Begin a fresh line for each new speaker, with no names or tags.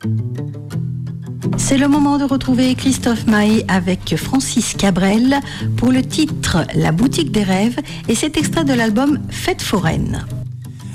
C'est le moment de retrouver Christophe Maé avec Francis Cabrel pour le titre La boutique des rêves et cet extrait de l'album Fête foraine.